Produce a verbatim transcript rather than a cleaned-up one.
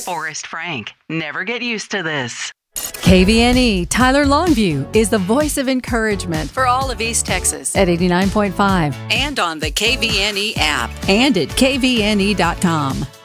Forrest Frank. Never get used to this. K V N E Tyler Longview is the voice of encouragement for all of East Texas at eighty-nine point five and on the K V N E app and at K V N E dot com.